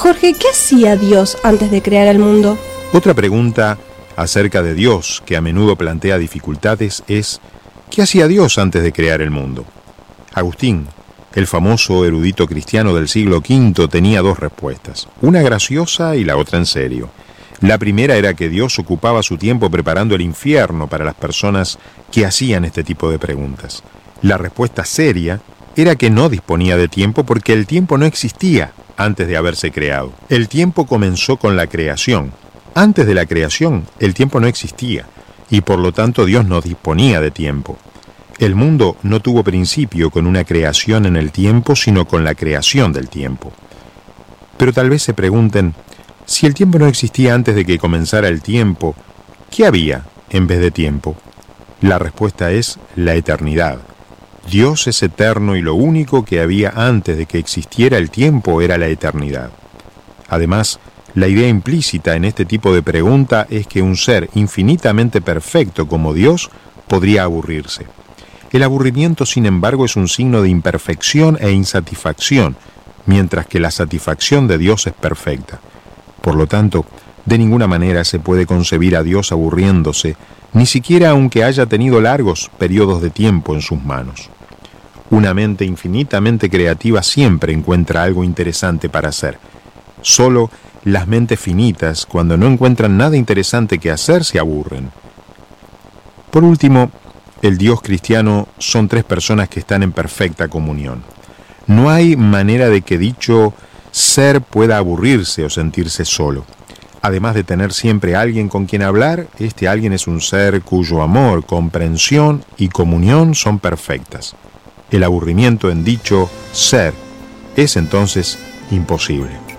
Jorge, ¿qué hacía Dios antes de crear el mundo? Otra pregunta acerca de Dios que a menudo plantea dificultades es: ¿qué hacía Dios antes de crear el mundo? Agustín, el famoso erudito cristiano del siglo V, tenía dos respuestas, una graciosa y la otra en serio. La primera era que Dios ocupaba su tiempo preparando el infierno para las personas que hacían este tipo de preguntas. La respuesta seria era que no disponía de tiempo porque el tiempo no existía antes de haberse creado. El tiempo comenzó con la creación. Antes de la creación, el tiempo no existía y por lo tanto Dios no disponía de tiempo. El mundo no tuvo principio con una creación en el tiempo, sino con la creación del tiempo. Pero tal vez se pregunten, si el tiempo no existía antes de que comenzara el tiempo, ¿qué había en vez de tiempo? La respuesta es la eternidad. Dios es eterno y lo único que había antes de que existiera el tiempo era la eternidad. Además, la idea implícita en este tipo de pregunta es que un ser infinitamente perfecto como Dios podría aburrirse. El aburrimiento, sin embargo, es un signo de imperfección e insatisfacción, mientras que la satisfacción de Dios es perfecta. Por lo tanto, de ninguna manera se puede concebir a Dios aburriéndose, ni siquiera aunque haya tenido largos periodos de tiempo en sus manos. Una mente infinitamente creativa siempre encuentra algo interesante para hacer. Solo las mentes finitas, cuando no encuentran nada interesante que hacer, se aburren. Por último, el Dios cristiano son tres personas que están en perfecta comunión. No hay manera de que dicho ser pueda aburrirse o sentirse solo. Además de tener siempre alguien con quien hablar, este alguien es un ser cuyo amor, comprensión y comunión son perfectas. El aburrimiento en dicho ser es entonces imposible.